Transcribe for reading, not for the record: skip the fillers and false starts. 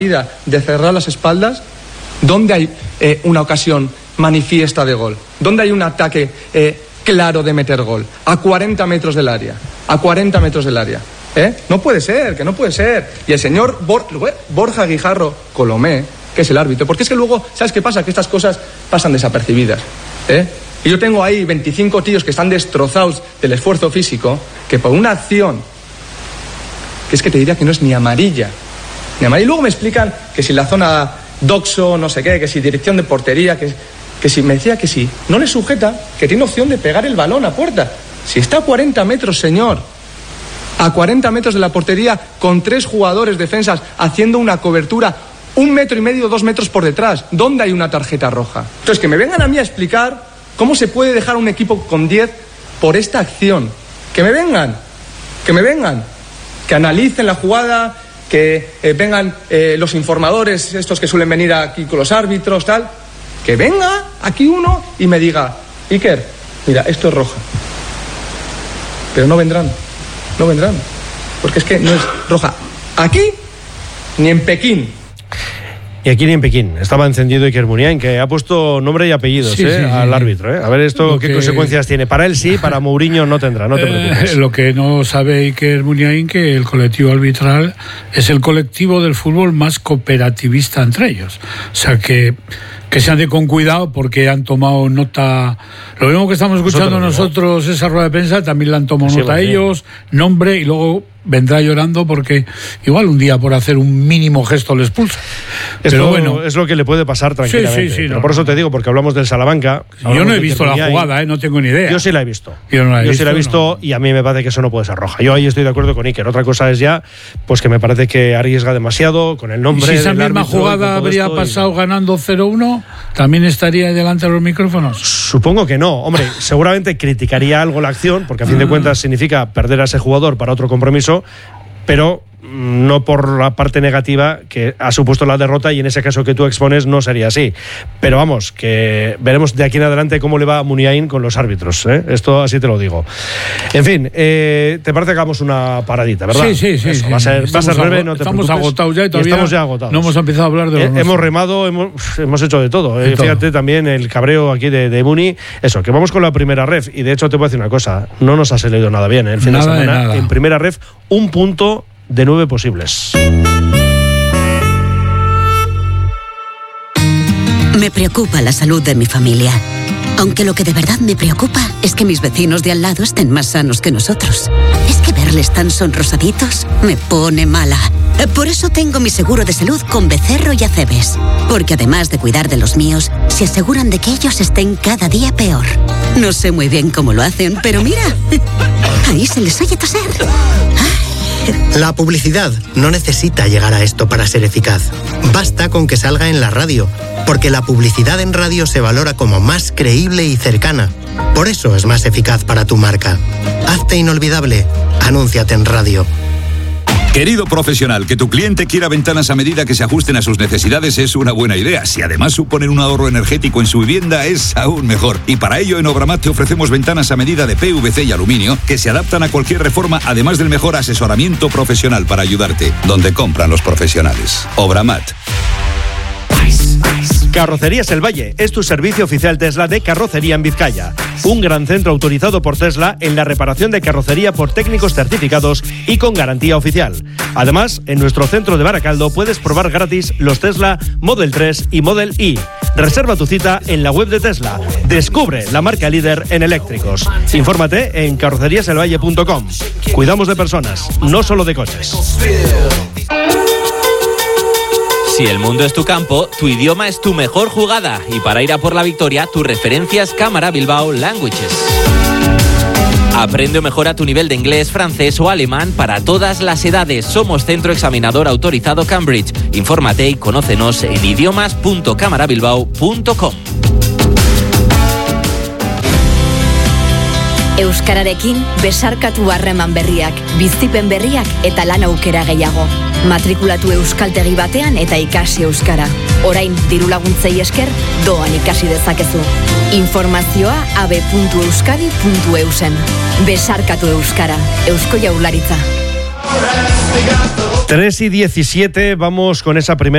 de cerrar las espaldas, ¿dónde hay una ocasión manifiesta de gol? ¿Dónde hay un ataque claro de meter gol? A 40 metros del área. A 40 metros del área. No puede ser, que no puede ser. Y el señor Borja Guijarro Colomé, que es el árbitro, porque es que luego, ¿sabes qué pasa? Que estas cosas pasan desapercibidas. Y yo tengo ahí 25 tíos que están destrozados del esfuerzo físico, que por una acción, que es que te diría que no es ni amarilla. Y luego me explican que si la zona doxo, no sé qué, que si dirección de portería, que si me decía que si no le sujeta, que tiene opción de pegar el balón a puerta. Si está a 40 metros, señor, a 40 metros de la portería, con 3 jugadores defensas haciendo una cobertura 1,5 metros, 2 metros por detrás, ¿dónde hay una tarjeta roja? Entonces, que me vengan a mí a explicar cómo se puede dejar a un equipo con 10 por esta acción. Que me vengan, que analicen la jugada, que vengan los informadores, estos que suelen venir aquí con los árbitros, tal, que venga aquí uno y me diga, Iker, mira, esto es roja. Pero no vendrán, porque es que no es roja aquí ni en Pekín. Y aquí ni en Pekín. Estaba encendido Iker Muniain, que ha puesto nombre y apellidos al árbitro. A ver esto qué consecuencias tiene. Para él sí, para Mourinho no tendrá, no te preocupes. Lo que no sabe Iker Muniain, que el colectivo arbitral es el colectivo del fútbol más cooperativista entre ellos. O sea que se ande con cuidado porque han tomado nota. Lo mismo que estamos escuchando nosotros, esa rueda de prensa, también la han tomado nota ellos, nombre, y luego vendrá llorando porque igual un día por hacer un mínimo gesto le expulsa. Pero bueno, es lo que le puede pasar tranquilamente. Sí, pero por eso te digo, porque hablamos del Salamanca. Yo no he visto la jugada, no tengo ni idea. Yo sí la he visto. Yo sí la he visto y a mí me parece que eso no puede ser roja. Yo ahí estoy de acuerdo con Iker. Otra cosa es ya, pues que me parece que arriesga demasiado con el nombre. ¿Y si esa misma jugada habría pasado ganando 0-1, también estaría delante de los micrófonos? Supongo que no. Hombre, seguramente criticaría algo la acción, porque a fin de cuentas significa perder a ese jugador para otro compromiso, pero no por la parte negativa que ha supuesto la derrota, y en ese caso que tú expones no sería así. Pero vamos, que veremos de aquí en adelante cómo le va a Muniain con los árbitros, Esto así te lo digo. En fin, ¿te parece que hagamos una paradita, verdad? Sí. Eso, va a ser breve, no te estamos preocupes. Agotados ya y todavía estamos ya agotados. No hemos empezado a hablar de hemos remado, hemos hecho de todo. Fíjate también el cabreo aquí de Muni. Eso, que vamos con la primera ref, y de hecho te voy a decir una cosa, no nos ha salido nada bien el fin de semana. En primera ref, 1 punto de 9 posibles. Me preocupa la salud de mi familia. Aunque lo que de verdad me preocupa es que mis vecinos de al lado estén más sanos que nosotros. Es que verles tan sonrosaditos me pone mala. Por eso tengo mi seguro de salud con Becerro y Acebes. Porque además de cuidar de los míos, se aseguran de que ellos estén cada día peor. No sé muy bien cómo lo hacen, pero mira, ahí se les oye toser. La publicidad no necesita llegar a esto para ser eficaz. Basta con que salga en la radio, porque la publicidad en radio se valora como más creíble y cercana. Por eso es más eficaz para tu marca. Hazte inolvidable. Anúnciate en radio. Querido profesional, que tu cliente quiera ventanas a medida que se ajusten a sus necesidades es una buena idea. Si además suponen un ahorro energético en su vivienda, es aún mejor. Y para ello, en Obramat te ofrecemos ventanas a medida de PVC y aluminio que se adaptan a cualquier reforma, además del mejor asesoramiento profesional para ayudarte. Donde compran los profesionales. Obramat. Carrocerías El Valle es tu servicio oficial Tesla de carrocería en Vizcaya. Un gran centro autorizado por Tesla en la reparación de carrocería por técnicos certificados y con garantía oficial. Además, en nuestro centro de Baracaldo puedes probar gratis los Tesla Model 3 y Model Y. Reserva tu cita en la web de Tesla. Descubre la marca líder en eléctricos. Infórmate en carroceríaselvalle.com. Cuidamos de personas, no solo de coches. Si el mundo es tu campo, tu idioma es tu mejor jugada. Y para ir a por la victoria, tu referencia es Cámara Bilbao Languages. Aprende o mejora tu nivel de inglés, francés o alemán para todas las edades. Somos centro examinador autorizado Cambridge. Infórmate y conócenos en idiomas.camarabilbao.com. Euskararekin besarkatu harreman berriak, bizipen berriak eta lan aukera gehiago. Matrikulatu euskaltegi batean eta ikasi euskara. Orain dirulaguntzei esker doan ikasi dezakezu. Informazioa ab.euskadi.eusen. Besarkatu euskara. Eusko Jaurlaritza. 3:17, vamos con esa primera